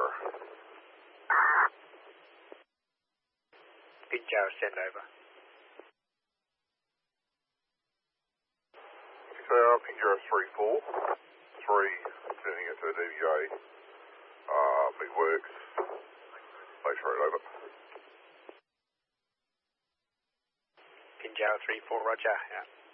Pinjo, send over. Pinjo 3-4. 3, turning it to a DVA. Big works. Base road over. Pinjo 3-4, roger, yeah.